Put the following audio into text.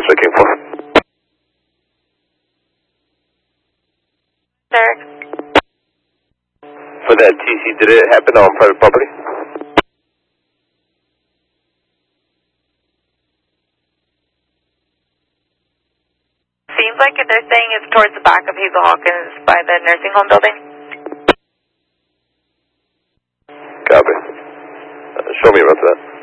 looking for? Sir. For that TC, did it happen on private property? Seems like they're saying it's towards the back of Hazel Hawkins by the nursing home building. Copy. Show me about that.